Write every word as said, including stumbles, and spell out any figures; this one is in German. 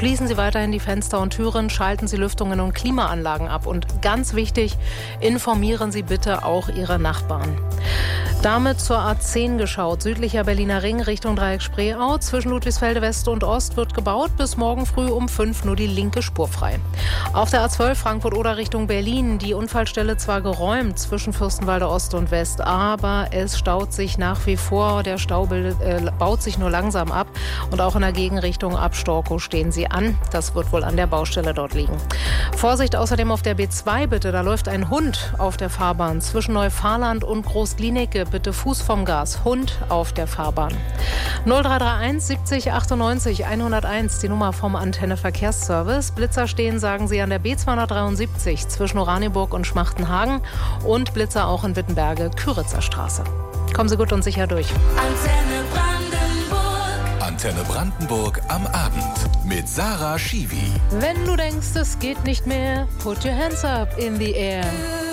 Schließen Sie weiterhin die Fenster und Türen, schalten Sie Lüftungen und Klimaanlagen ab. Und ganz wichtig, informieren Sie bitte auch Ihre Nachbarn. Damit zur A zehn geschaut. Südlicher Berliner Ring Richtung Dreieck Spreeau. Zwischen Ludwigsfelde West und Ost wird gebaut. Bis morgen früh um fünf nur die linke Spur frei. Auf der A zwölf Frankfurt-Oder Richtung Berlin. Die Unfallstelle zwar geräumt zwischen Fürstenwalde Ost und West, aber es staut sich nach wie vor. Der Stau bildet, äh, baut sich nur langsam ab. Und auch in der Gegenrichtung ab Storkow stehen Sie an. Das wird wohl an der Baustelle dort liegen. Vorsicht außerdem auf der B zwei bitte. Da läuft ein Hund auf der Fahrbahn zwischen Neufahrland und Groß-Glienicke. Bitte Fuß vom Gas. Hund auf der Fahrbahn. null drei drei eins siebzig achtundneunzig hunderteins, die Nummer vom Antenne Verkehrsservice. Blitzer stehen, sagen Sie, an der B zweihundertdreiundsiebzig zwischen Oranienburg und Schmachtenhagen und Blitzer auch in Wittenberge, Küritzer Straße. Kommen Sie gut und sicher durch. Antenne Brandenburg. Antenne Brandenburg am Abend mit Sarah Schiwi. Wenn du denkst, es geht nicht mehr, put your hands up in the air.